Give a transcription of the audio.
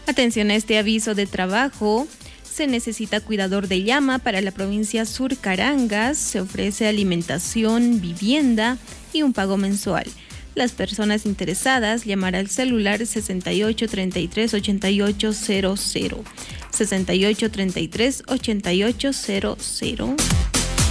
Atención a este aviso de trabajo. Se necesita cuidador de llama para la provincia Sur Carangas. Se ofrece alimentación, vivienda y un pago mensual. Las personas interesadas llamar al celular 6833-8800. 6833-8800.